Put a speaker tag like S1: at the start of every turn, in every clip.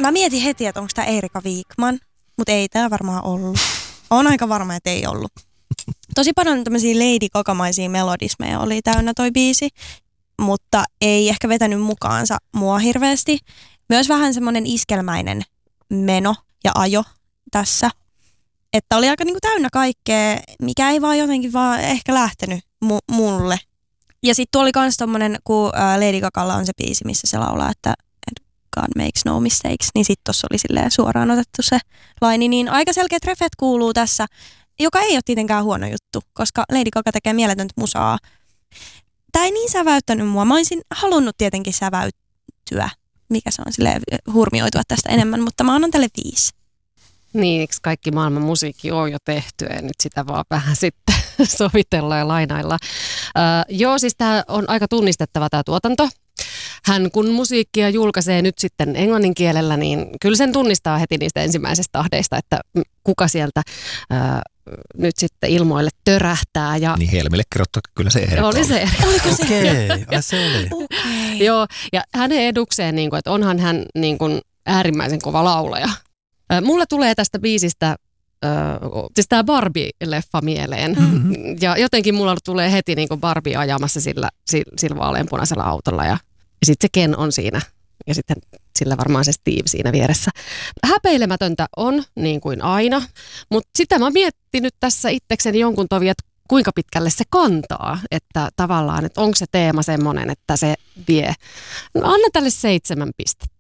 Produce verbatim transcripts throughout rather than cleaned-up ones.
S1: mä mietin heti, että onko tämä Erika Wikman, mutta ei tämä varmaan ollut. On aika varma, että ei ollut. Tosi paljon tämmöisiä Lady Gaga-maisia melodismeja oli täynnä toi biisi, mutta ei ehkä vetänyt mukaansa mua hirveästi. Myös vähän semmoinen iskelmäinen meno ja ajo tässä. Että oli aika niinku täynnä kaikkea, mikä ei vaan jotenkin vaan ehkä lähtenyt mu- mulle. Ja sitten tuo oli kans tommonen, kun Lady Gagalla on se biisi, missä se laulaa, että God makes no mistakes, niin sitten tuossa oli silleen suoraan otettu se laini. Niin aika selkeät refet kuuluu tässä, joka ei ole tietenkään huono juttu, koska Lady Gaga tekee mieletöntä musaa. Tämä ei niin säväyttänyt mua. Mä olisin halunnut tietenkin säväyttyä, mikä se on silleen hurmioitua tästä enemmän, mutta mä annan tälle viisi.
S2: Niin, eikö kaikki maailman musiikki on jo tehty ja nyt sitä vaan vähän sitten sovitellaan ja lainaillaan. Äh, joo, siis tämä on aika tunnistettava tämä tuotanto. Hän kun musiikkia julkaisee nyt sitten englannin kielellä, niin kyllä sen tunnistaa heti niistä ensimmäisestä tahdeista, että kuka sieltä äh, nyt sitten ilmoille törähtää. Ja
S3: niin Helmille kerrottu, kyllä se Erika
S2: oli. se
S1: Oliko se?
S3: Okei, okay, se oli.
S1: Okay.
S2: Joo, ja hänen edukseen, niin kuin, että onhan hän niin kuin äärimmäisen kova laulaja. Äh, mulle tulee tästä biisistä Uh, siis tämä Barbie-leffa mieleen. Mm-hmm. Ja jotenkin mulla tulee heti niin kuin Barbie ajamassa sillä, sillä, sillä vaaleanpunaisella autolla. Ja, ja sitten se Ken on siinä. Ja sitten sillä varmaan se Steve siinä vieressä. Häpeilemätöntä on, niin kuin aina. Mutta sitä mä oon miettinyt tässä itsekseni jonkun tovi, että kuinka pitkälle se kantaa. Että tavallaan, että onko se teema semmoinen, että se vie. No, anna tälle seitsemän pistettä.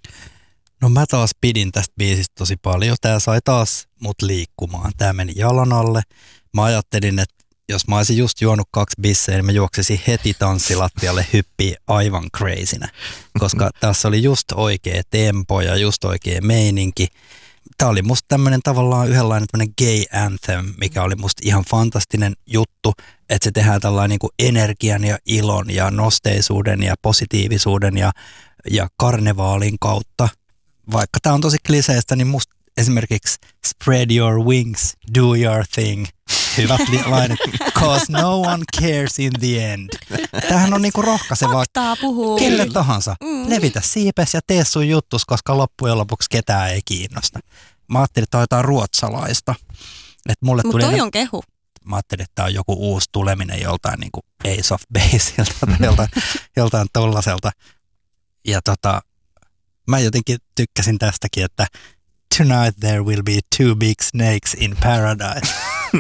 S4: No mä taas pidin tästä biisistä tosi paljon. Tää sai taas mut liikkumaan. Tää meni jalan alle. Mä ajattelin, että jos mä olisin just juonut kaksi bisseä, niin mä juoksisin heti tanssilattialle hyppiä aivan crazynä. Koska tässä oli just oikea tempo ja just oikea meininki. Tää oli musta tämmönen tavallaan yhdenlainen tämmönen gay anthem, mikä oli musta ihan fantastinen juttu. Että se tehdään tällainen niin kuin energian ja ilon ja nosteisuuden ja positiivisuuden ja, ja karnevaalin kautta. Vaikka tämä on tosi kliseistä, niin musta esimerkiksi spread your wings, do your thing. Hyvät lainat, cause no one cares in the end. Tämähän on niinku rohkaisevaa.
S1: Faktaa puhuu.
S4: Kelle tahansa. Mm. Levitä siipes ja tee sun juttus, koska loppujen lopuksi ketään ei kiinnosta. Mä ajattelin, että tämä on jotain ruotsalaista. Mutta
S1: toi
S4: ne...
S1: on kehu.
S4: Mä ajattelin, että tämä on joku uusi tuleminen joltain niinku Ace of Baselta tai joltain, joltain tollaselta. Ja tota... Mä jotenkin tykkäsin tästäkin, että tonight there will be two big snakes in paradise.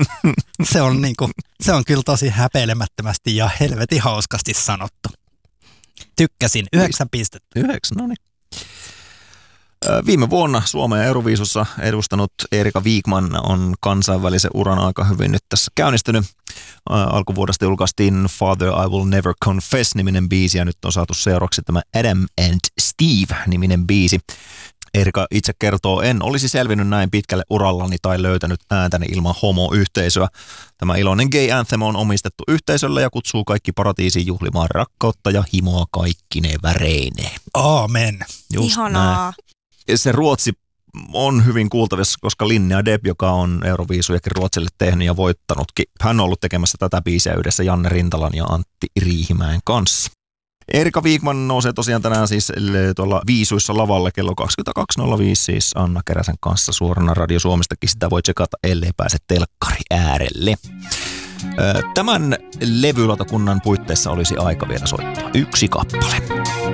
S4: se, on niinku, se on kyllä tosi häpeilemättömästi ja helvetin hauskasti sanottu. Tykkäsin. Yhdeksän pistettä.
S3: Yhdeksän, no niin. Viime vuonna Suomea Euroviisussa edustanut Erika Wikman on kansainvälisen uran aika hyvin nyt tässä käynnistynyt. Alkuvuodesta julkaistiin Father I Will Never Confess-niminen biisi ja nyt on saatu seuraavaksi tämä Adam and Steve-niminen biisi. Erika itse kertoo, en olisi selvinnyt näin pitkälle urallani tai löytänyt ääntäni ilman homoyhteisöä. Tämä iloinen gay anthem on omistettu yhteisölle ja kutsuu kaikki paratiisiin juhlimaan rakkautta ja himoa kaikkine väreineen.
S4: Aamen.
S1: Just ihanaa.
S3: Näin. Se ruotsi on hyvin kuultavissa, koska Linnea Deb, joka on Euroviisujakin Ruotsille tehnyt ja voittanutkin, hän on ollut tekemässä tätä biisiä yhdessä Janne Rintalan ja Antti Riihimäen kanssa. Erika Wikman nousee tosiaan tänään siis tuolla Viisuissa lavalle kello kaksikymmentäkaksi nolla viisi siis Anna Keräsen kanssa suorana Radio Suomestakin. Sitä voi tsekata, ellei pääse telkkari äärelle. Tämän levylautakunnan puitteissa olisi aika vielä soittaa yksi kappale.